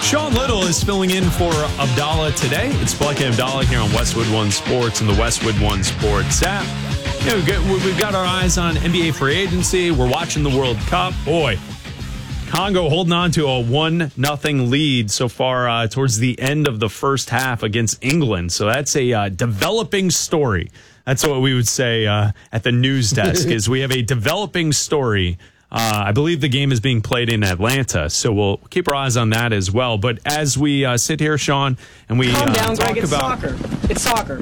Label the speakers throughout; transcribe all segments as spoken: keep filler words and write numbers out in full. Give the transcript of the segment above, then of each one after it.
Speaker 1: Sean Little is filling in for Abdallah today. It's Blake and Abdallah here on Westwood One Sports and the Westwood One Sports app. You know, we've, got, we've got our eyes on N B A free agency. We're watching the World Cup. Boy, Congo holding on to a one nothing lead so far uh, towards the end of the first half against England. So that's a uh, developing story. That's what we would say uh, at the news desk is we have a developing story. Uh, I believe the game is being played in Atlanta, so we'll keep our eyes on that as well. But as we uh, sit here, Sean, and we
Speaker 2: Calm
Speaker 1: uh,
Speaker 2: down,
Speaker 1: talk
Speaker 2: Greg. It's
Speaker 1: about
Speaker 2: soccer. It's soccer.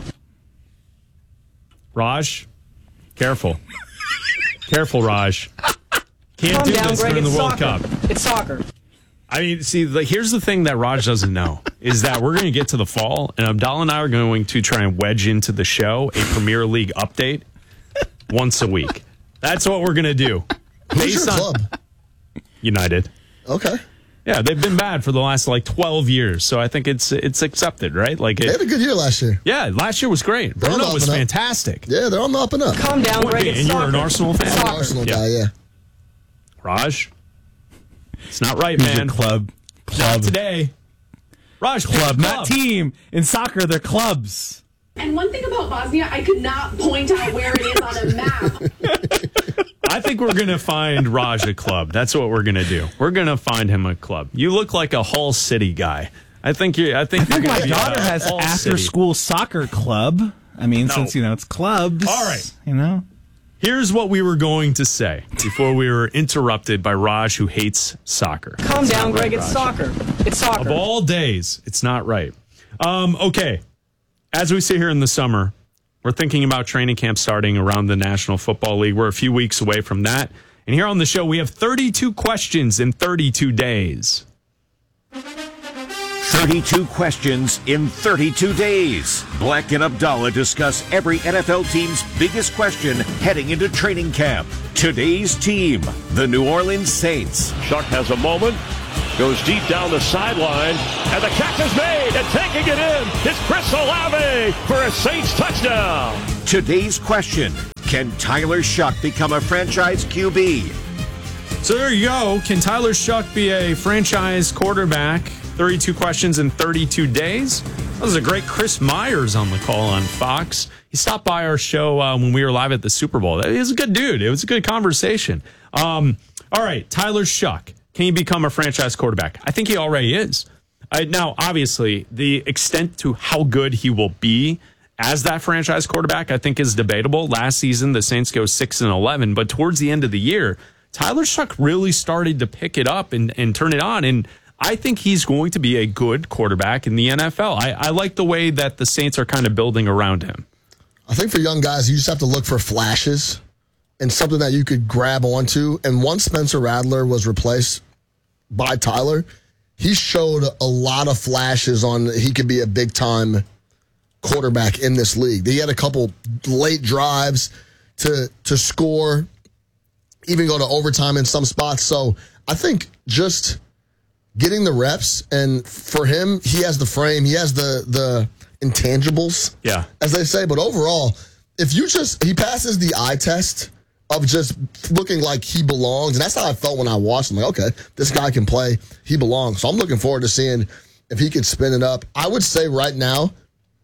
Speaker 1: Raj, careful, careful, Raj. Can't
Speaker 2: Calm
Speaker 1: do
Speaker 2: down,
Speaker 1: this
Speaker 2: Greg.
Speaker 1: during the
Speaker 2: It's
Speaker 1: World
Speaker 2: soccer.
Speaker 1: Cup.
Speaker 2: It's soccer.
Speaker 1: I mean, see, like, here's the thing that Raj doesn't know is that we're going to get to the fall, and Abdallah and I are going to try and wedge into the show a Premier League update once a week. That's what we're going to do.
Speaker 3: Who's your
Speaker 1: on
Speaker 3: club?
Speaker 1: United.
Speaker 3: Okay.
Speaker 1: Yeah, they've been bad for the last like twelve years, so I think it's it's accepted, right? Like, it,
Speaker 3: They had a good year last year.
Speaker 1: yeah, last year was great.
Speaker 3: They're on the
Speaker 1: Bruno
Speaker 3: up
Speaker 1: was
Speaker 3: and up.
Speaker 1: fantastic.
Speaker 3: Yeah, they're on the up and up.
Speaker 2: Calm down, Greg. It's
Speaker 1: And you were an
Speaker 2: soccer.
Speaker 1: Arsenal fan?
Speaker 2: It's
Speaker 3: I'm an
Speaker 2: soccer.
Speaker 3: Arsenal
Speaker 1: Yeah.
Speaker 3: guy, yeah.
Speaker 1: Raj, it's not right,
Speaker 4: Who's
Speaker 1: man.
Speaker 4: your club?
Speaker 1: Not
Speaker 4: Club.
Speaker 1: today. Raj, pick
Speaker 4: Club,
Speaker 1: a
Speaker 4: not team. In soccer, they're clubs.
Speaker 5: And one thing about Bosnia, I could not point out where it is on a map.
Speaker 1: I think we're going to find Raj a club. That's what we're going to do. We're going to find him a club. You look like a Hull City guy. I think you're. I think,
Speaker 4: I think
Speaker 1: you're
Speaker 4: my
Speaker 1: gonna be
Speaker 4: daughter
Speaker 1: a
Speaker 4: has
Speaker 1: Hull
Speaker 4: after
Speaker 1: City.
Speaker 4: school soccer club. I mean,
Speaker 1: No.
Speaker 4: since, you know, it's clubs.
Speaker 1: All right.
Speaker 4: You know?
Speaker 1: Here's what we were going to say before we were interrupted by Raj, who hates soccer.
Speaker 2: Calm down, Greg. It's soccer. It's
Speaker 1: Of
Speaker 2: soccer.
Speaker 1: all days, it's not right. Um, okay, as we sit here in the summer, we're thinking about training camp starting around the National Football League. We're a few weeks away from that. And here on the show, we have thirty-two questions in thirty-two days.
Speaker 6: thirty-two questions in thirty-two days. Black and Abdallah discuss every N F L team's biggest question heading into training camp. Today's team, the New Orleans Saints.
Speaker 7: Shuck has a moment, goes deep down the sideline, and the catch is made, and taking it in is Chris Olave for a Saints touchdown.
Speaker 6: Today's question, can Tyler Shuck become a franchise Q B?
Speaker 1: So there you go. Can Tyler Shuck be a franchise quarterback? thirty-two questions in thirty-two days. That was a great Chris Myers on the call on Fox. He stopped by our show uh, when we were live at the Super Bowl. He was a good dude. It was a good conversation. Um, all right, Tyler Shuck. Can he become a franchise quarterback? I think he already is. Uh, now, obviously, the extent to how good he will be as that franchise quarterback, I think, is debatable. Last season, the Saints go six and eleven, but towards the end of the year, Tyler Shuck really started to pick it up and, and turn it on. And I think he's going to be a good quarterback in the N F L. I, I like the way that the Saints are kind of building around him.
Speaker 3: I think for young guys, you just have to look for flashes and something that you could grab onto. And once Spencer Rattler was replaced by Tyler, he showed a lot of flashes on he could be a big-time quarterback in this league. He had a couple late drives to to score, even go to overtime in some spots. So I think just getting the reps, and for him, he has the frame, he has the the intangibles,
Speaker 1: Yeah.
Speaker 3: as they say. But overall, if you just, he passes the eye test of just looking like he belongs, and that's how I felt when I watched him. Like, okay, this guy can play, he belongs. So I'm looking forward to seeing if he could spin it up. I would say right now,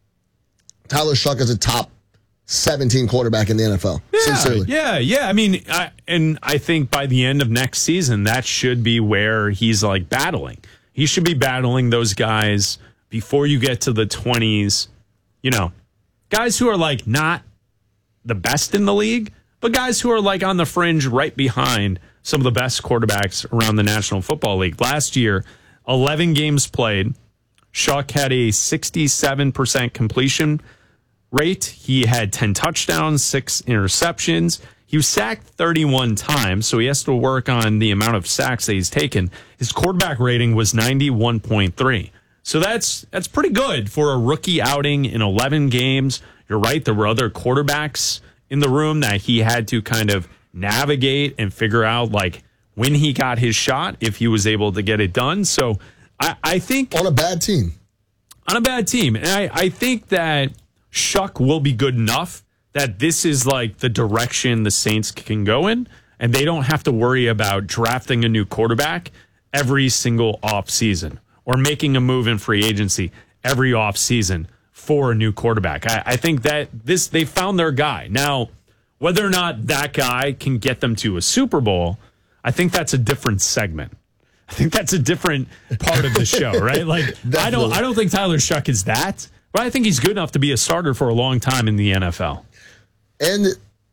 Speaker 3: Tyler Shuck is a top seventeen quarterback in the N F L.
Speaker 1: Yeah,
Speaker 3: Sincerely.
Speaker 1: yeah, yeah. I mean, I, and I think by the end of next season, that should be where he's like battling. He should be battling those guys before you get to the twenties. You know, guys who are like not the best in the league, but guys who are like on the fringe right behind some of the best quarterbacks around the National Football League. Last year, eleven games played. Shuck had a sixty-seven percent completion rate. He had ten touchdowns, six interceptions. He was sacked thirty-one times, so he has to work on the amount of sacks that he's taken. His quarterback rating was ninety-one point three. So that's that's pretty good for a rookie outing in eleven games. You're right, there were other quarterbacks in the room that he had to kind of navigate and figure out like when he got his shot, if he was able to get it done. So I, I think
Speaker 3: On a bad team.
Speaker 1: on a bad team. And I, I think that Shuck will be good enough that this is like the direction the Saints can go in, and they don't have to worry about drafting a new quarterback every single offseason. or making a move in free agency every offseason for a new quarterback. I, I think that this they found their guy. Now, whether or not that guy can get them to a Super Bowl, I think that's a different segment. I think that's a different part of the show, right? Like I don't I don't think Tyler Shuck is that, but I think he's good enough to be a starter for a long time in the N F L.
Speaker 3: And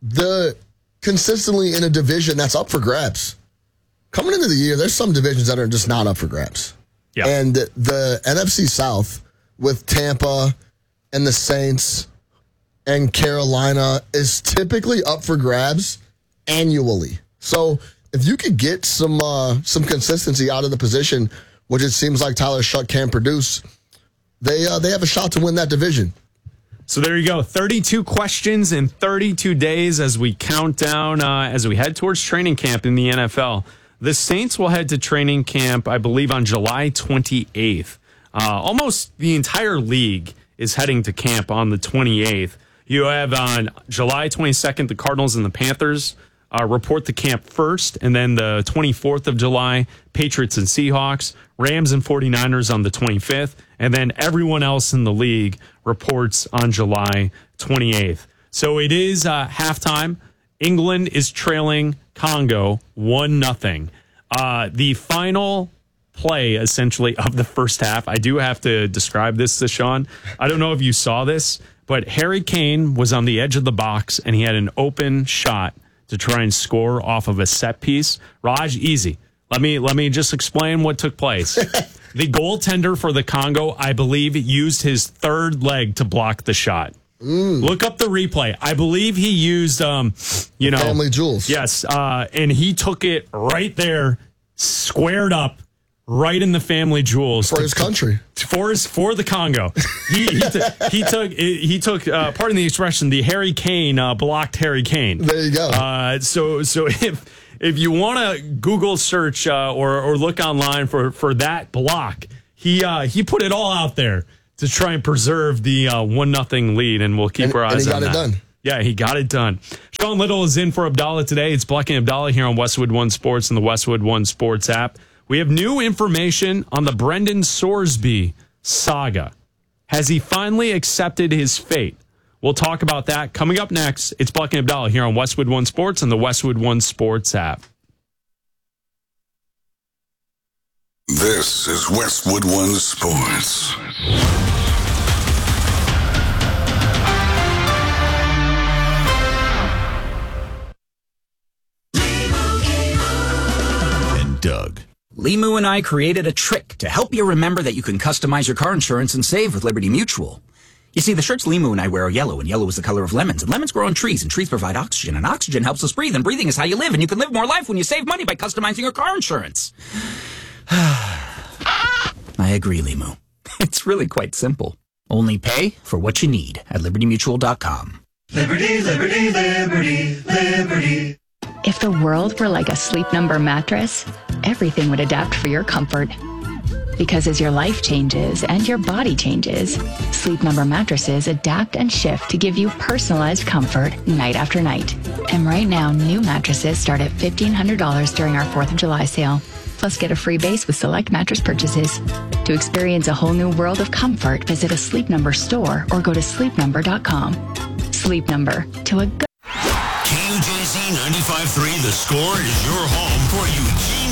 Speaker 3: the consistently in a division that's up for grabs. Coming into the year, there's some divisions that are just not up for grabs.
Speaker 1: Yeah.
Speaker 3: And the N F C South with Tampa and the Saints and Carolina is typically up for grabs annually. So if you could get some uh, some consistency out of the position, which it seems like Tyler Shuck can produce, they uh, they have a shot to win that division.
Speaker 1: So there you go. thirty-two questions in thirty-two days as we count down, uh, as we head towards training camp in the N F L. The Saints will head to training camp, I believe, on July twenty-eighth. Uh, almost the entire league is heading to camp on the twenty-eighth. You have on July twenty-second, the Cardinals and the Panthers uh, report to camp first. And then the twenty-fourth of July, Patriots and Seahawks, Rams and 49ers on the twenty-fifth. And then everyone else in the league reports on July twenty-eighth. So it is uh, halftime. England is trailing Congo one nothing. Uh, the final play, essentially, of the first half, I do have to describe this to Sean. I don't know if you saw this, but Harry Kane was on the edge of the box, and he had an open shot to try and score off of a set piece. Raj, easy. Let me let me just explain what took place. The goaltender for the Congo, I believe, used his third leg to block the shot. Mm. Look up the replay. I believe he used, um, you know,
Speaker 3: Family Jewels.
Speaker 1: Yes, uh, and he took it right there, squared up, right in the Family Jewels
Speaker 3: for his country,
Speaker 1: for his for the Congo. He he, t- he took he took uh, pardon the expression, the Harry Kane uh, blocked Harry Kane.
Speaker 3: There you go.
Speaker 1: Uh, so so if if you want to Google search uh, or or look online for for that block, he uh, he put it all out there to try and preserve the uh, one nothing lead, and we'll keep
Speaker 3: and,
Speaker 1: our eyes
Speaker 3: and he
Speaker 1: on
Speaker 3: got
Speaker 1: that.
Speaker 3: It done.
Speaker 1: Yeah, he got it done. Sean Little is in for Abdallah today. It's Bleck and Abdallah here on Westwood One Sports and the Westwood One Sports app. We have new information on the Brendan Sorsby saga. Has he finally accepted his fate? We'll talk about that coming up next. It's Bleck and Abdallah here on Westwood One Sports and the Westwood One Sports app.
Speaker 8: This is Westwood One Sports.
Speaker 9: And Doug.
Speaker 10: Limu and I created a trick to help you remember that you can customize your car insurance and save with Liberty Mutual. You see, the shirts Limu and I wear are yellow, and yellow is the color of lemons, and lemons grow on trees, and trees provide oxygen, and oxygen helps us breathe, and breathing is how you live, and you can live more life when you save money by customizing your car insurance. I agree, Limu. It's really quite simple. Only pay for what you need at liberty mutual dot com.
Speaker 11: Liberty, liberty, liberty, liberty.
Speaker 12: If the world were like a Sleep Number mattress, everything would adapt for your comfort. Because as your life changes and your body changes, Sleep Number mattresses adapt and shift to give you personalized comfort night after night. And right now, new mattresses start at fifteen hundred dollars during our fourth of July sale. Plus, get a free base with select mattress purchases. To experience a whole new world of comfort, visit a Sleep Number store or go to sleep number dot com. Sleep Number, to a good...
Speaker 9: K U J Z ninety-five point three, The Score is your home for Eugene